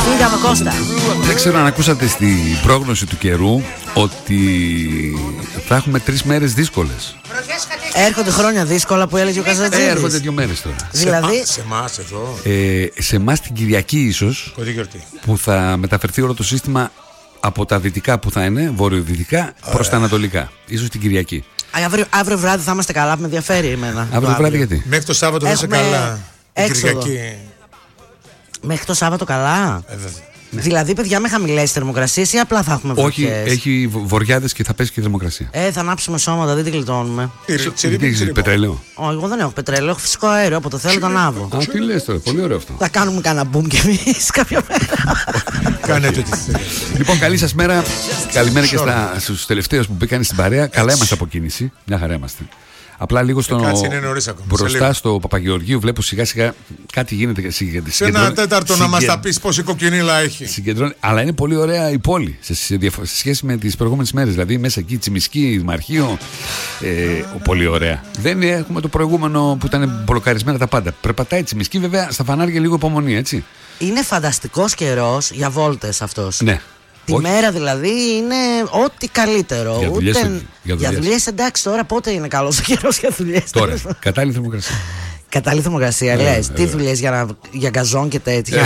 Φύγαμε, Κώστα. Δεν ξέρω αν ακούσατε στην πρόγνωση του καιρού ότι θα έχουμε 3 μέρες δύσκολες. Έρχονται χρόνια δύσκολα που έλεγε ο Καζατζίδης. Έρχονται 2 μέρες τώρα. Δηλαδή, Σε εμάς εδώ. Σε εμάς την Κυριακή ίσως, Κοντή γιορτή. που θα μεταφερθεί όλο το σύστημα από τα δυτικά που θα είναι, βορειοδυτικά, προς τα ανατολικά. Ίσως την Κυριακή. αύριο βράδυ θα είμαστε καλά, με ενδιαφέρει εμένα. Αύριο βράδυ γιατί? Μέχρι το Σάββατο θα είσαι Έχουμε καλά. Την έξοδο. Κυριακή. Μέχρι το Σάββατο καλά. Βέβαια. Δηλαδή, παιδιά, με χαμηλές θερμοκρασίες ή απλά θα έχουμε Όχι, βροχές? έχει βοριάδες και θα πέσει και η θερμοκρασία. Θα ανάψουμε σώματα, δεν την γλιτώνουμε. Τι έχεις, πετρέλαιο? Όχι, εγώ δεν έχω πετρέλαιο, έχω φυσικό αέριο. Όποτε θέλω το ανάβω. Α, τι λες τώρα, πολύ ωραίο αυτό. Θα κάνουμε κανένα μπουμ κι εμείς κάποια μέρα. Κάνετε ό,τι θέλετε. Λοιπόν, καλή σας μέρα. Καλημέρα και στους τελευταίους που μπήκαν στην παρέα. Καλά είμαστε από κίνηση. Μια χαρά είμαστε. Απλά λίγο κάτσε, είναι νωρίς ακόμα. Σε μπροστά λίγο. στο Παπαγεωργίου βλέπω σιγά σιγά κάτι γίνεται. Σε ένα τέταρτο να μας τα πεις πόση κοκκινίλα έχει. Αλλά είναι πολύ ωραία η πόλη σε σχέση με τις προηγούμενες μέρες. Δηλαδή μέσα εκεί Τσιμισκή, Δημαρχείο. Πολύ ωραία. Δεν έχουμε το προηγούμενο που ήταν μπλοκαρισμένα τα πάντα. Περπατάει Τσιμισκή, βέβαια στα φανάρια λίγο υπομονή, έτσι. Είναι φανταστικός καιρός για βόλτες αυτός. Ναι. Τη Όχι. μέρα δηλαδή είναι ό,τι καλύτερο. Για δουλειές, Για δουλειές εντάξει, τώρα πότε είναι καλός ο καιρός για δουλειές? Τώρα, κατάλληλη θερμοκρασία. Κατάλληλη θερμοκρασία, λες. Τι δουλειές για γκαζόν και τέτοια?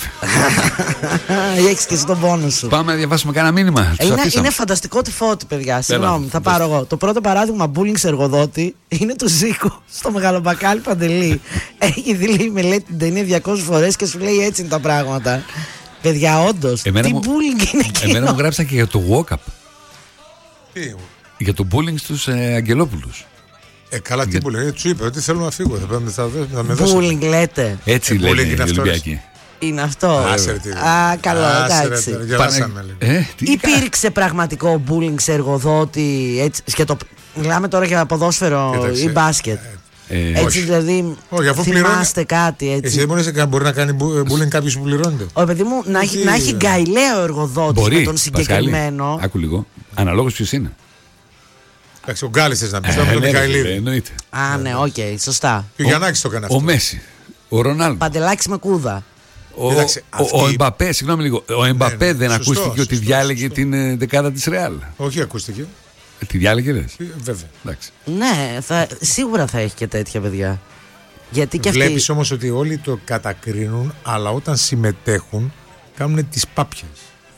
Έχεις και εσύ τον πόνο σου. Πάμε να διαβάσουμε κανένα μήνυμα. Τους αφήσαμε. Είναι φανταστικό τη φώτη, παιδιά. Συγγνώμη, θα πάρω εγώ. Το πρώτο παράδειγμα bullying σε εργοδότη είναι του Ζήκου στο Μεγαλομπακάλι Παντελή. Έχει δει η μελέτη την ταινία 200 φορές και σου λέει έτσι είναι τα πράγματα. Παιδιά, όντως. Τι bullying είναι εκείνο? Εμένα μου γράψαν και για το walk-up. Τι? Για το bullying στους Αγγελόπουλους. Καλά, τι bullying. Του είπε ότι θέλω να φύγω. Θα με δώσω. Bullying λέτε. Έτσι λένε οι Ολυμπιακοί. Είναι αυτό. Καλό, εντάξει. Υπήρξε πραγματικό bullying σε εργοδότη? Μιλάμε τώρα για ποδόσφαιρο ή μπάσκετ. Έτσι δηλαδή, θυμάστε κάτι έτσι? Εσύ μπορεί να κάνει bullying κάποιος που πληρώνεται? Ο παιδί μου να έχει γκαιλαίο εργοδότη με τον συγκεκριμένο. Άκου λίγο, αναλόγως ποιος είναι. Εντάξει, ο Γκάλης θες να πεις, με τον Μιχαηλίδη. Εννοείται. Α, ναι, οκ, σωστά. Και ο Γιαννάκης το έκανε αυτό. Ο Μέση, ο Ρονάλντο. Παντελάκης με κούδα. Ο Εμπαπέ, συγγνώμη λίγο. Ο Εμπαπέ δεν ακούστηκε ότι διάλεγε την δεκάδα της Ρεάλ? Όχι, ακούστηκε. Τη διάλεγε, λες? Βέβαια. Ναι, σίγουρα θα έχει και τέτοια, παιδιά. Γιατί και βλέπεις όμως ότι όλοι το κατακρίνουν, αλλά όταν συμμετέχουν κάνουν τις πάπιες.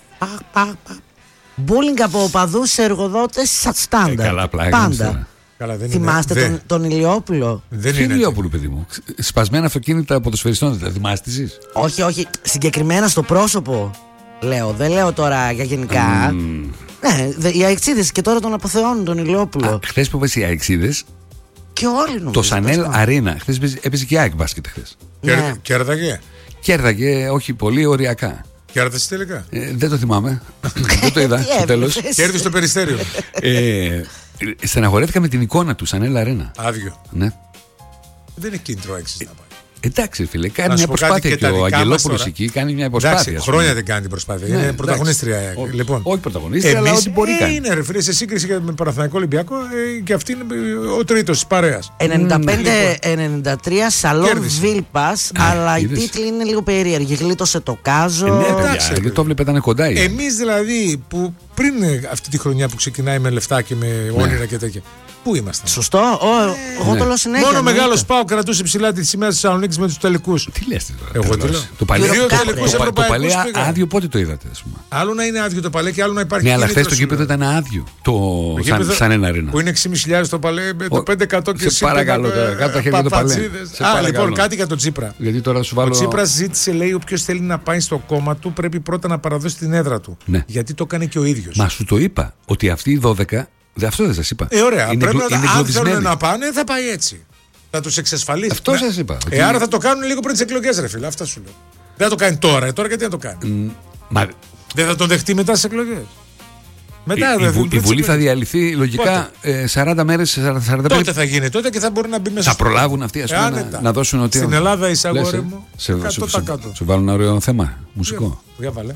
Bullying από οπαδούς σε εργοδότες στάνταρ. Καλά, πλάκα. Πάντα. Θυμάστε τον Ηλιόπουλο? Δεν είναι Ηλιόπουλο, παιδί μου. Σπασμένα αυτοκίνητα ποδοσφαιριστών, δεν θυμάστε εσείς? Όχι, συγκεκριμένα στο πρόσωπο λέω. Δεν λέω τώρα για γενικά. Ναι, οι αεξίδες και τώρα τον αποθεώνουν τον Ηλιόπουλο. Χθες που είπες οι αεξίδες. Και όλοι νομίζω. Το Σανέλ Αρίνα. Χθες έπαιζε και ΑΕΚ μπάσκετ χθες. Κέρδαγε. Κέρδαγε, όχι πολύ, οριακά. Κέρδισε τελικά? Δεν το θυμάμαι. Δεν το είδα στο τέλος. Κέρδισε το Περιστέριο. Στεναχωρέθηκα με την εικόνα του Σανέλ Αρίνα. Άδειο. Ναι. Δεν είναι κίνητρο έξι να πάει. Εντάξει, φίλε, κάνει μια προσπάθεια και ο Αγγελόπουλος εκεί κάνει μια προσπάθεια. Εντάξει, χρόνια δεν κάνει την προσπάθεια. Είναι πρωταγωνίστρια. Λοιπόν, όχι πρωταγωνίστρια, αλλά ό,τι μπορεί κάνει. Είναι ρε φίλε, σε σύγκριση με Παναθηναϊκό Ολυμπιακό και αυτή είναι ο τρίτος της παρέας. 95-93 Σαλόν Βίλπας, αλλά οι τίτλοι είναι λίγο περίεργοι. Γλίτωσε το Κάζο. Ναι, παιδιά, το βλέπετε ήταν κοντά. Εμείς δηλαδή που πριν αυτή τη χρονιά που ξεκινάει με λεφτά και με όνειρα και τέτοια. Πού ήμασταν? Σωστό. Εγώ το λέω συνέχεια. Μόνο μεγάλος ΠΑΟΚ κρατούσε ψηλά τη σημαία της Θεσσαλονίκης με τους τελικούς. Τι λες τώρα? Εγώ τι λέω? Το παλέ άδειο πότε το είδατε, ας πούμε? Άλλο να είναι άδειο το παλέ και άλλο να υπάρχει. Ναι, αλλά χθες το γήπεδο ήταν άδειο. Το Σανέλ Αρίνα. Που είναι 6.500 το παλέ, το 5% και σε παρακαλώ τώρα. Κάτω τα χέρια το παλέ. Λοιπόν, κάτι για τον Τσίπρα. Γιατί τώρα σου βάλω. Ο Τσίπρας ζήτησε, λέει, όποιος θέλει να πάει στο κόμμα του πρέπει πρώτα να παραδώσει την έδρα του. Γιατί το έκανε και ο ίδιος. Μα σου το είπα ότι αυτοί οι 12. Αυτό δεν σας είπα. Ωραία. Πρέπει αν θέλουν να πάνε, θα πάει έτσι. Θα τους εξασφαλίσει. Αυτό σας είπα. Άρα θα το κάνουν λίγο πριν τις εκλογές, ρε φίλε. Αυτά σου λέω. Δεν θα το κάνει τώρα. Τώρα γιατί να το κάνει? Δεν θα τον δεχτεί μετά τις εκλογές? Η Βουλή θα διαλυθεί λογικά 40 μέρες, 45. Τότε θα γίνει, τότε και θα μπορεί να μπει μέσα. Θα προλάβουν αυτοί, ας πούμε, να δώσουν ότι. Στην Ελλάδα είσαι, αγόρι μου. Σου βάλουν ένα ωραίο θέμα μουσικό. Για βάλε.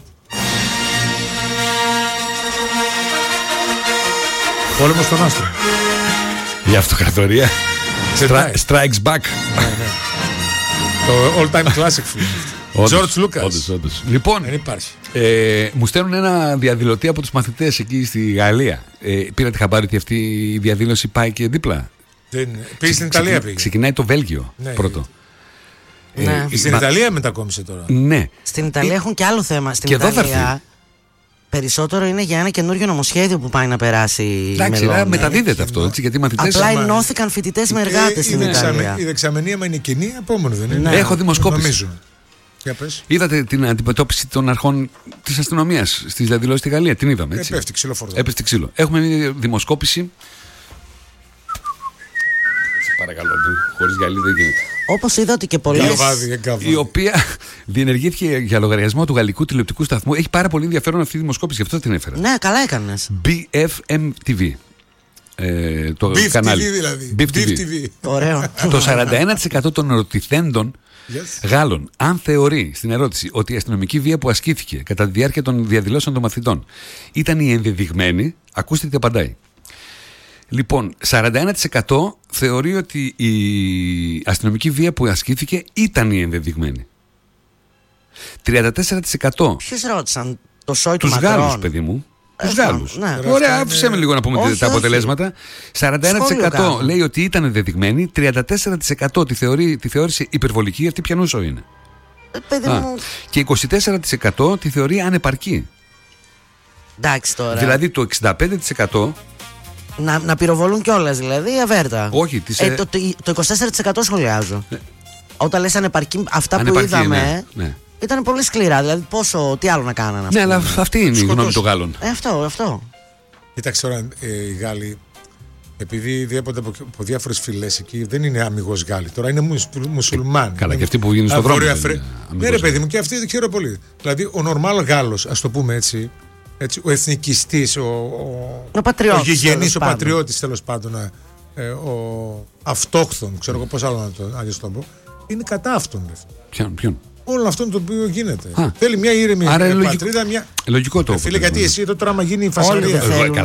Πόλεμος στον άστρο. Η αυτοκρατορία Strikes Back. Το all time classic film. Τζορτζ Λούκας. Λοιπόν, δεν υπάρχει. Μου στέλνουν ένα διαδηλωτή από τους μαθητές εκεί στη Γαλλία. Πήρατε χαμπάρι ότι αυτή η διαδήλωση πάει και δίπλα? Πήγε στην Ιταλία. Ξεκινάει το Βέλγιο πρώτο. Ναι. Στην Ιταλία μετακόμισε τώρα. Ναι. Στην Ιταλία έχουν και άλλο θέμα. Στην και Ιταλία εδώ θα έρθει. Περισσότερο είναι για ένα καινούριο νομοσχέδιο που πάει να περάσει. Εντάξει, μεταδίδεται αυτό. Έτσι, γιατί μαθητές απλά ενώθηκαν φοιτητές με εργάτες στην Ιταλία. Η δεξαμενή, άμα είναι κοινή, επόμενο δεν είναι? Ναι. Έχω δημοσκόπηση. Είδατε την αντιμετώπιση των αρχών της αστυνομίας στις διαδηλώσεις στη Γαλλία? Την είδαμε, έτσι. Έπεφτε ξύλο. Έχουμε μια δημοσκόπηση. Παρακαλώ, χωρίς Γαλλία δεν γίνεται. Όπως είδα ότι και πολλές. Η οποία διενεργήθηκε για λογαριασμό του γαλλικού τηλεοπτικού σταθμού. Έχει πάρα πολύ ενδιαφέρον αυτή η δημοσκόπηση, γι' αυτό την έφερα. Ναι, καλά έκανες. BFM TV. Το Beef κανάλι. TV δηλαδή. Beef TV. Ωραίο. Το 41% των ερωτηθέντων Γάλλων, αν θεωρεί στην ερώτηση ότι η αστυνομική βία που ασκήθηκε κατά τη διάρκεια των διαδηλώσεων των μαθητών ήταν η ενδεδειγμένη, ακούστε τι απαντάει. Λοιπόν, 41% θεωρεί ότι η αστυνομική βία που ασκήθηκε ήταν η ενδεδειγμένη. 34%. Ποιους ρώτησαν? Το σόι του τους Γάλλους, παιδί μου. Τους Γάλλους. Ναι. Ωραία, άφησέ με λίγο να πούμε τα αποτελέσματα. 41% λέει ότι ήταν ενδεδειγμένη, 34% τη θεώρησε υπερβολική, αυτή ποια νόσο είναι. Παιδί μου. Και 24% τη θεωρεί ανεπαρκή. Εντάξει τώρα. Δηλαδή το 65%. Να πυροβολούν κιόλας, δηλαδή αβέρτα. Όχι, το 24% σχολιάζω. Όταν λες ανεπαρκή, αυτά που είδαμε. Ναι. Ήταν πολύ σκληρά, δηλαδή τι άλλο να κάνανε. Ναι, αλλά αυτή είναι η γνώμη των Γάλλων. Αυτό. Κοίταξε τώρα, οι Γάλλοι, επειδή διέπονται από διάφορες φυλές εκεί, δεν είναι αμιγώς Γάλλοι. Τώρα είναι μουσουλμάνοι. Καλά, και αυτοί που γίνουν στον δρόμο. Ναι, ρε παιδί μου, και αυτοί δεν ξέρω πολύ. Δηλαδή, ο νορμάλ Γάλλος, ας το πούμε έτσι, ο εθνικιστής, ο γηγενής, ο πατριώτης, τέλος πάντων, ο αυτόχθον, ξέρω εγώ πώς άλλο να το πω, είναι κατά αυτόν. Ποιον? Όλο αυτό το οποίο γίνεται. Θέλει μια ήρεμη πατρίδα. Λογικό το. Φίλε, γιατί εσύ εδώ τώρα, άμα γίνει η φασαρία.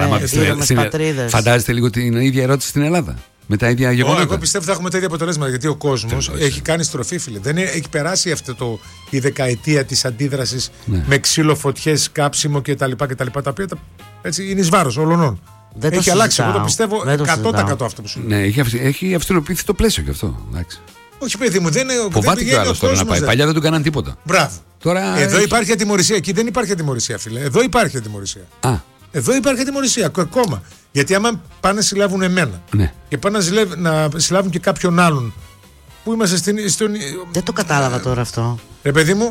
Φαντάζεστε λίγο την ίδια ερώτηση στην Ελλάδα. Με τα ίδια γεγονότα. Εγώ πιστεύω θα έχουμε τα ίδια αποτελέσματα. Γιατί ο κόσμος έχει κάνει στροφή, φίλε. Δεν έχει περάσει η δεκαετία της αντίδρασης με ξύλο, φωτιές, κάψιμο κτλ. Τα οποία έτσι είναι εις βάρος όλων. Έχει αλλάξει. Εγώ το πιστεύω 100% αυτό που σου λέω. Ναι, έχει αυστηροποιηθεί το πλαίσιο γι' αυτό. Όχι, παιδί μου, δεν είναι. Φοβάται ο άλλος τώρα να πάει. Παλιά δεν του κάναν τίποτα. Μπράβο. Εδώ υπάρχει ατιμωρησία. Εκεί δεν υπάρχει ατιμωρησία, φίλε. Εδώ υπάρχει ατιμωρησία. Εδώ υπάρχει ατιμωρησία ακόμα. Γιατί άμα πάνε να συλλάβουν εμένα και πάνε να συλλάβουν και κάποιον άλλον που είμαστε Δεν το κατάλαβα τώρα αυτό. Ρε παιδί μου,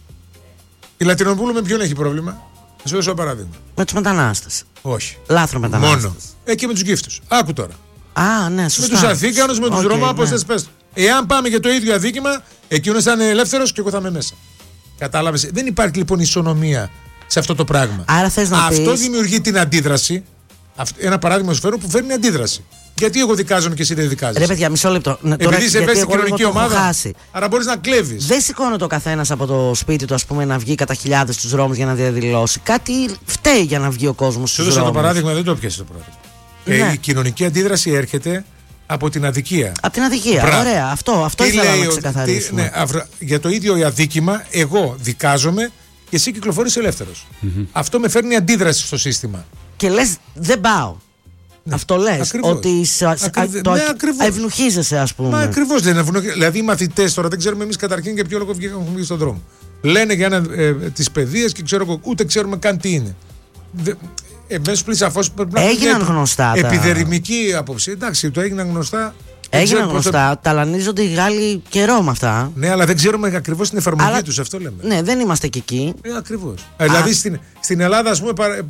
η Λατινοπούλου με ποιον έχει πρόβλημα? Θα σου δώσω ένα παράδειγμα. Με τους μετανάστες. Όχι. Λάθρο μετανάστες. Μόνο. Και με τους γύφτους. Άκου τώρα. Ναι, σωστά. Με τους Αθήκανους, με τους Ρωμά, πώς θες πες. Εάν πάμε για το ίδιο αδίκημα, εκείνος θα είναι ελεύθερος και εγώ θα είμαι μέσα. Κατάλαβες? Δεν υπάρχει λοιπόν ισονομία σε αυτό το πράγμα. Άρα θες να αυτό πεις... δημιουργεί την αντίδραση. Ένα παράδειγμα σου φέρω που φέρνει αντίδραση. Γιατί εγώ δικάζομαι και εσύ δεν δικάζεσαι? Ρε παιδιά, μισό λεπτό. Επειδή είσαι ευαίσθητη κοινωνική ομάδα. Άρα μπορείς να κλέβεις. Δεν σηκώνει το καθένας από το σπίτι του, ας πούμε, να βγει κατά χιλιάδες στους δρόμους για να διαδηλώσει. Κάτι φταίει για να βγει ο κόσμος στους δρόμους. Σου δώσα το παράδειγμα, δεν το πιάσεις το παράδειγμα. Η κοινωνική αντίδραση έρχεται από την αδικία. Από την αδικία. Μπράβο. Ωραία. Αυτό ήθελα να ξεκαθαρίσουμε. Για το ίδιο αδίκημα, εγώ δικάζομαι και εσύ κυκλοφορείς ελεύθερος. Αυτό με φέρνει αντίδραση στο σύστημα. Και λες, δεν πάω. Ναι. Αυτό λες. Ακριβώς. Ότι ευνουχίζεσαι, ας πούμε. Μα ακριβώς δεν ευνουχίζεσαι. Δηλαδή οι μαθητές τώρα δεν ξέρουμε εμείς καταρχήν για ποιο λόγο έχουμε βγει στον δρόμο. Λένε για τις παιδείες και ούτε ξέρουμε καν τι είναι. Μέσω πλήρης σαφώς πρέπει να έγιναν γνωστά. Επιδερμική άποψη. Εντάξει, το έγιναν γνωστά. Έγιναν γνωστά. Ταλανίζονται οι Γάλλοι καιρό με αυτά. Ναι, αλλά δεν ξέρουμε ακριβώς την εφαρμογή τους. Αυτό λέμε. Ναι, δεν είμαστε και εκεί. Ακριβώς. Δηλαδή στην Ελλάδα, ας πούμε,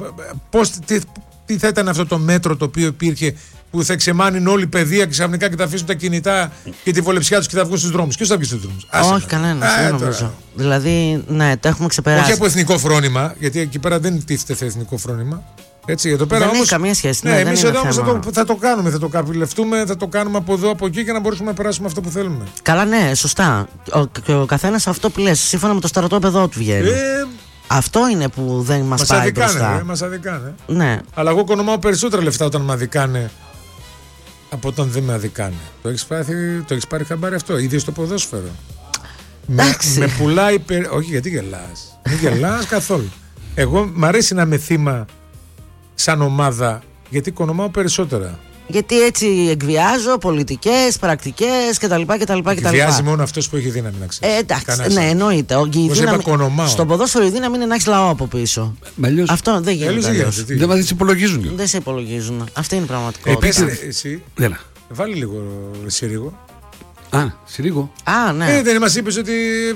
τι θα ήταν αυτό το μέτρο το οποίο υπήρχε που θα ξεμάνει όλη η παιδεία ξαφνικά και θα αφήσουν τα κινητά και τη βολεψιά τους και θα βγουν στους δρόμους? Ποιος θα βγει στους δρόμους? Όχι, κανένας. Δεν νομίζω. Δηλαδή, ναι, το έχουμε ξεπεράσει. Όχι από εθνικό φρόνημα, γιατί εκεί πέρα δεν τίθεται εθνικό φρόνημα. Έτσι, εδώ πέρα δεν όμως, έχει καμία σχέση. Ναι, εμείς εδώ όμως θα το κάνουμε, θα το καπηλευτούμε, θα το κάνουμε από εδώ, από εκεί για να μπορέσουμε να περάσουμε αυτό που θέλουμε. Καλά, ναι, σωστά. Ο καθένας αυτό που λες, σύμφωνα με το στρατόπεδό του βγαίνει. Αυτό είναι που δεν μας πάει μπροστά. Μας αδικάνε. Ναι. Αλλά εγώ οικονομάω περισσότερα λεφτά όταν με αδικάνε από όταν δεν με αδικάνε. Το έχεις πάρει χαμπάρι αυτό, ίδιο στο ποδόσφαιρο. Με πουλάει. Όχι, γιατί γελάς. Δεν γελάς καθόλου. Εγώ μ' αρέσει να είμαι θύμα σαν ομάδα, γιατί οικονομάω περισσότερα. Γιατί έτσι εκβιάζω πολιτικές, πρακτικές κτλ. Εκβιάζει μόνο αυτός που έχει δύναμη, να ξέρεις. Εντάξει, ναι, εννοείται. Στον ποδόσφαιρο η δύναμη είναι να έχεις λαό από πίσω. Αυτό δεν γίνεται. Δεν μας υπολογίζουν. Δεν σε υπολογίζουν. Αυτή είναι η πραγματικότητα. Εσύ. Βάλει λίγο Συρίγο. Συρίγο. Ναι. Δεν μας είπες ότι